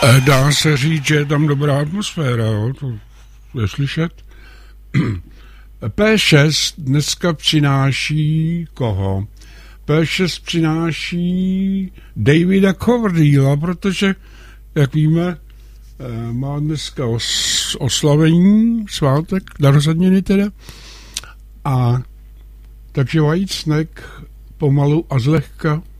Dá se říct, že je tam dobrá atmosféra, jo? To je slyšet. P6 dneska přináší koho? P6 přináší Davida Coverdale'a, protože, jak víme, má dneska oslavení, svátek, narozeniny teda. A takže Whitesnake pomalu a zlehka